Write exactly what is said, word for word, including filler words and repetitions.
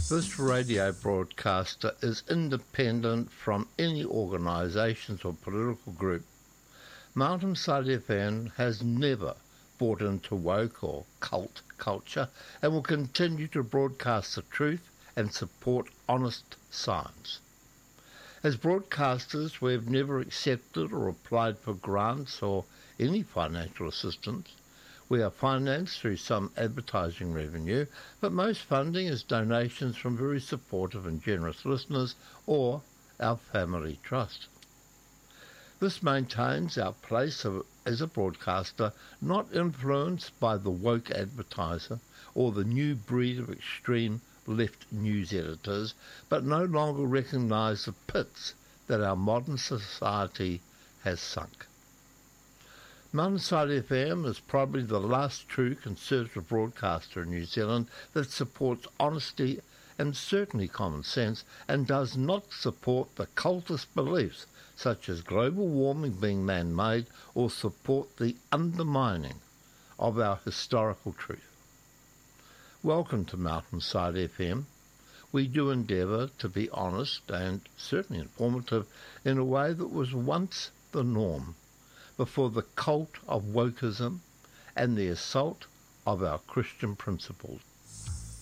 This radio broadcaster is independent from any organisations or political group. Mountainside F M has never bought into woke or cult culture and will continue to broadcast the truth and support honest science. As broadcasters, we have never accepted or applied for grants or any financial assistance. We are financed through some advertising revenue, but most funding is donations from very supportive and generous listeners or our family trust. This maintains our place as a broadcaster, not influenced by the woke advertiser or the new breed of extreme left news editors, but no longer recognise the pits that our modern society has sunk. Mountainside F M is probably the last true conservative broadcaster in New Zealand that supports honesty and certainly common sense and does not support the cultist beliefs such as global warming being man-made or support the undermining of our historical truth. Welcome to Mountainside F M. We do endeavour to be honest and certainly informative in a way that was once the norm, before the cult of wokeism and the assault of our Christian principles.